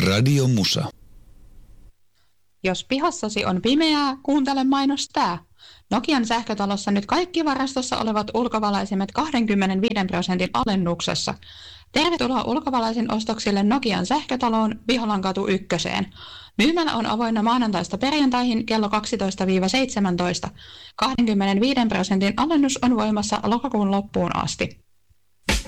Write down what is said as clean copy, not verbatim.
Radio Musa. Jos pihassasi on pimeää, kuuntele mainos tää. Nokian sähkötalossa nyt kaikki varastossa olevat ulkovalaisimet 25% alennuksessa. Tervetuloa ulkovalaisin ostoksille Nokian sähkötaloon Viholankatu 1. Myymälä on avoinna maanantaista perjantaihin kello 12-17. 25% alennus on voimassa lokakuun loppuun asti.